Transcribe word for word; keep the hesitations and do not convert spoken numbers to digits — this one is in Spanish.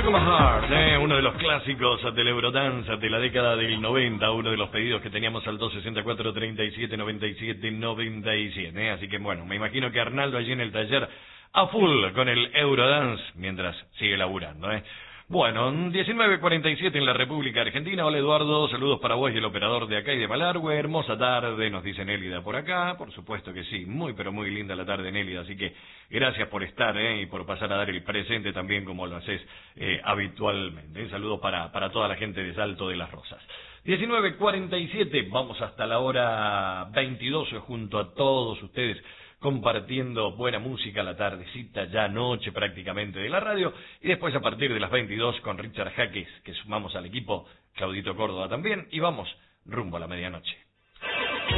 My Heart, eh, uno de los clásicos del Eurodance de la década del noventa, uno de los pedidos que teníamos al dos sesenta y cuatro, treinta y siete, noventa y siete, noventa y siete, eh, así que bueno, me imagino que Arnaldo allí en el taller a full con el Eurodance mientras sigue laburando, eh. Bueno, diecinueve cuarenta y siete en la República Argentina. Hola Eduardo, saludos para vos y el operador de acá y de Malargüe. Hermosa tarde, nos dice Nélida por acá. Por supuesto que sí, muy pero muy linda la tarde, Nélida. Así que gracias por estar eh, y por pasar a dar el presente también como lo haces eh, habitualmente. Un saludo para, para toda la gente de Salto de las Rosas. diecinueve cuarenta y siete, vamos hasta la hora veintidós junto a todos ustedes, compartiendo buena música la tardecita, ya noche prácticamente de la radio, y después a partir de las veintidós con Richard Jaques, que sumamos al equipo, Claudito Córdoba también, y vamos rumbo a la medianoche.